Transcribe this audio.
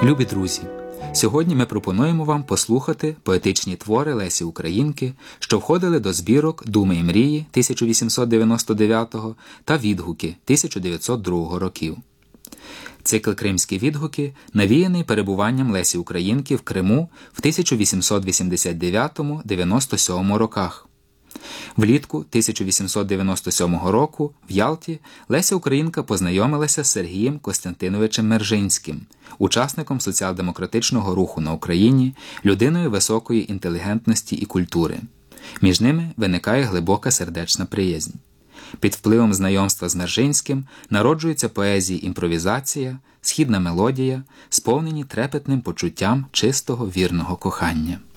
Любі друзі, сьогодні ми пропонуємо вам послухати поетичні твори Лесі Українки, що входили до збірок «Думи і мрії» 1899 та «Відгуки» 1902 років. Цикл «Кримські відгуки» навіяний перебуванням Лесі Українки в Криму в 1889-97 роках. Влітку 1897 року в Ялті Леся Українка познайомилася з Сергієм Костянтиновичем Мержинським, учасником соціал-демократичного руху на Україні, людиною високої інтелігентності і культури. Між ними виникає глибока сердечна приязнь. Під впливом знайомства з Мержинським народжується поезії імпровізація, східна мелодія, сповнені трепетним почуттям чистого вірного кохання.